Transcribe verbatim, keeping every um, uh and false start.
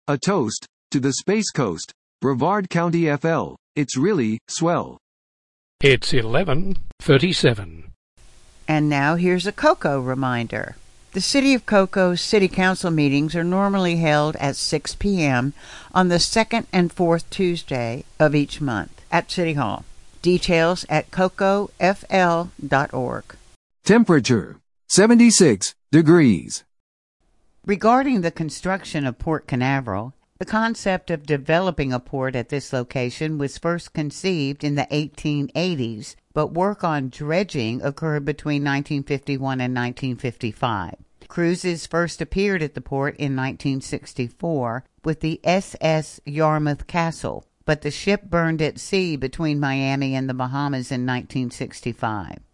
A toast to the Space Coast, Brevard County F L. It's really swell. It's eleven thirty-seven. And now here's a Cocoa reminder. The City of Cocoa's City Council meetings are normally held at six p.m. on the second and fourth Tuesday of each month at City Hall. Details at cocoa f l dot org. Temperature, seventy-six degrees. Regarding the construction of Port Canaveral, the concept of developing a port at this location was first conceived in the eighteen eighties, but work on dredging occurred between nineteen fifty-one and nineteen fifty-five. Cruises first appeared at the port in nineteen sixty-four with the S S Yarmouth Castle, but the ship burned at sea between Miami and the Bahamas in nineteen sixty-five.